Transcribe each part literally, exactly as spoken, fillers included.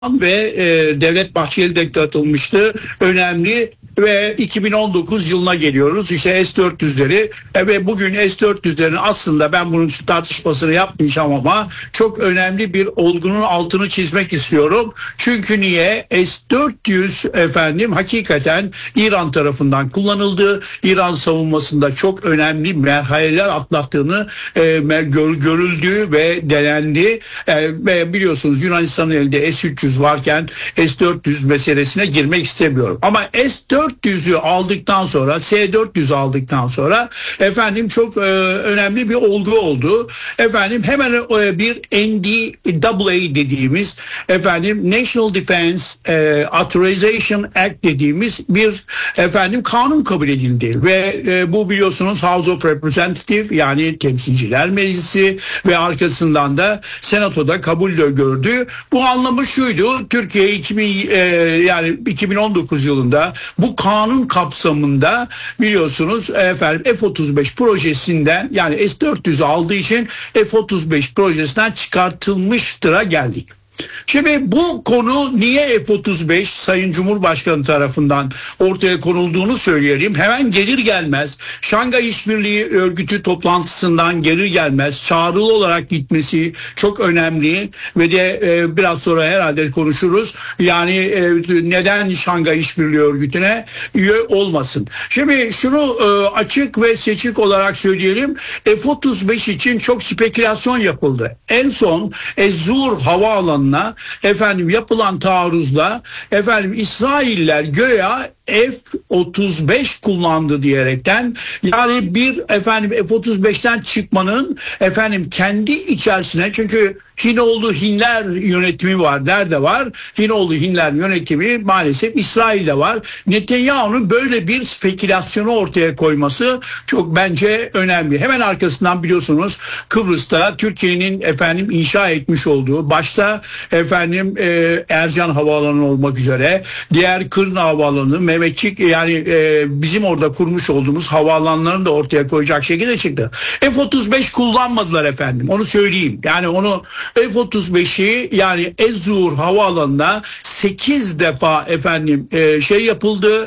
ve e, Devlet Bahçeli'de katılmıştı. Önemli ve iki bin on dokuz yılına geliyoruz. İşte S dört yüzleri e, ve bugün S dört yüzlerin aslında ben bunun tartışmasını yapmayacağım ama çok önemli bir olgunun altını çizmek istiyorum. Çünkü niye? S dört yüz efendim hakikaten İran tarafından kullanıldı. İran savunmasında çok önemli merhaleler atlattığını e, gör, görüldü ve denendi. E, ve biliyorsunuz Yunanistan'ın elinde S üç yüz varken S dört yüz meselesine girmek istemiyorum. Ama S dört yüzü aldıktan sonra, S dört yüz aldıktan sonra efendim çok e, önemli bir olgu oldu. Efendim hemen e, bir N D A A dediğimiz efendim National Defense e, Authorization Act dediğimiz bir efendim kanun kabul edildi ve e, bu biliyorsunuz House of Representatives yani Temsilciler Meclisi ve arkasından da Senato'da kabul gördü. Bu anlamı şuydu: Türkiye iki bin e, yani iki bin on dokuz yılında bu kanun kapsamında biliyorsunuz efendim F otuz beş projesinden yani S dört yüz aldığı için F otuz beş projesinden çıkartılmıştır'a geldik. Şimdi bu konu niye F otuz beş Sayın Cumhurbaşkanı tarafından ortaya konulduğunu söyleyelim. Hemen gelir gelmez Şangay İşbirliği Örgütü toplantısından gelir gelmez çağrılı olarak gitmesi çok önemli ve de e, biraz sonra herhalde konuşuruz. Yani e, neden Şangay İşbirliği Örgütü'ne üye olmasın? Şimdi şunu e, açık ve seçik olarak söyleyelim. F otuz beş için çok spekülasyon yapıldı. En son Ezzur Havaalanı'na efendim yapılan taarruzda efendim İsrailler göya F otuz beş kullandı diyerekten yani bir efendim F otuz beşten çıkmanın efendim kendi içerisine, çünkü Hinoğlu Hinler yönetimi var. Nerede var? Hinoğlu Hinler yönetimi maalesef İsrail'de var. Netanyahu'nun böyle bir spekülasyonu ortaya koyması çok bence önemli. Hemen arkasından biliyorsunuz Kıbrıs'ta Türkiye'nin efendim inşa etmiş olduğu başta efendim e, Ercan Havaalanı olmak üzere diğer Kırın Havaalanı, Mehmetçik yani e, bizim orada kurmuş olduğumuz havaalanlarını da ortaya koyacak şekilde çıktı. F otuz beş kullanmadılar efendim. Onu söyleyeyim. Yani onu F otuz beşi yani Ezzur Havaalanı'na sekiz defa efendim e, şey yapıldı,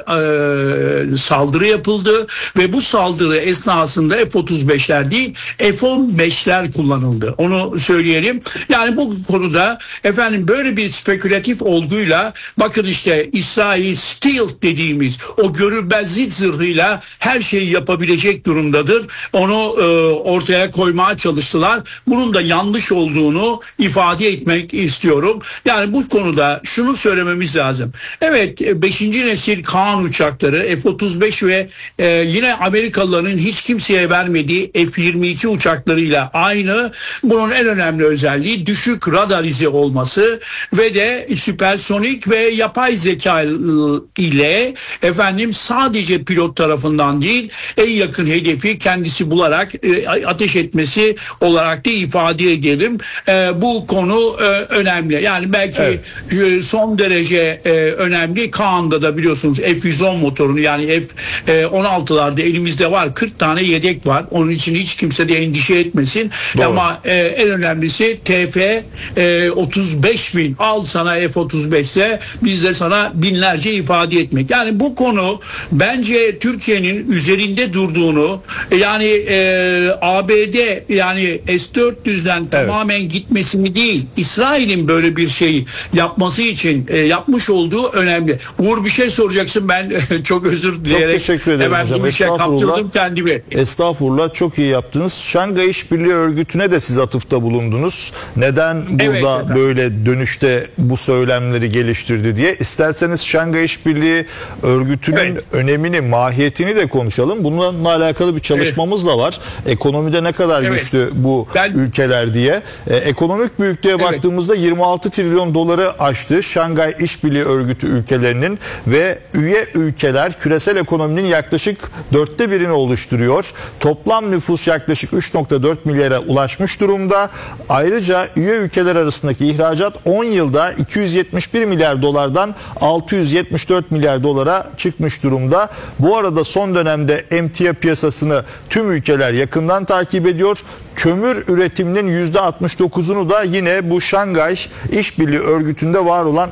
e, saldırı yapıldı ve bu saldırı esnasında F otuz beşler değil F on beşler kullanıldı. Onu söyleyelim. Yani bu konuda efendim böyle bir spekülatif olguyla bakın işte İsrail Stealth dediğimiz o görünmezlik zırhıyla her şeyi yapabilecek durumdadır. Onu e, ortaya koymaya çalıştılar. Bunun da yanlış olduğunu ifade etmek istiyorum. Yani bu konuda şunu söylememiz lazım. Evet, beşinci nesil Kaan uçakları F otuz beş ve e, yine Amerikalıların hiç kimseye vermediği F yirmi iki uçaklarıyla aynı. Bunun en önemli özelliği düşük radar izi olması ve de süpersonik ve yapay zeka ile efendim sadece pilot tarafından değil en yakın hedefi kendisi bularak e, ateş etmesi olarak da ifade edelim. E, bu konu e, önemli. Yani belki evet. e, son derece e, önemli. Kaan'da da biliyorsunuz F yüz on motorunu yani F on altılarda elimizde var. kırk tane yedek var. Onun için hiç kimse de endişe etmesin. Doğru. Ama e, en önemlisi T F e, otuz beş bin al sana F otuz beşse biz de sana binlerce ifade etmek. Yani bu konu bence Türkiye'nin üzerinde durduğunu yani e, A B D yani S dört yüzden evet. tamamen gitmesini değil İsrail'in böyle bir şey yapması için e, yapmış olduğu önemli. Uğur bir şey soracaksın, ben çok özür dileyerek çok teşekkür ederim hemen hocam. bir şey kaptırdım kendimi. Estağfurullah, çok iyi yaptınız. Şangay İşbirliği Örgütü'ne de siz atıfta bulundunuz. Neden burada evet, böyle dönüşte bu söylemleri geliştirdi diye. İsterseniz Şangay İşbirliği Örgütü'nün evet. önemini, mahiyetini de konuşalım. Bununla alakalı bir çalışmamız evet. da var. Ekonomide ne kadar evet. güçlü bu ben... ülkeler diye. Ee, ekonomik büyüklüğe evet. baktığımızda yirmi altı trilyon doları aştı Şangay İşbirliği Örgütü ülkelerinin ve üye ülkeler küresel ekonominin yaklaşık dörtte birini oluşturuyor. Toplam nüfus yaklaşık üç nokta dört milyara ulaşmış durumda. Ayrıca üye ülkeler arasındaki ihracat on yılda iki yüz yetmiş bir milyar dolardan altı yüz yetmiş dört milyar dolar dolara çıkmış durumda. Bu arada son dönemde emtia piyasasını tüm ülkeler yakından takip ediyor. Kömür üretiminin yüzde altmış dokuzunu da yine bu Şangay İşbirliği Örgütü'nde var olan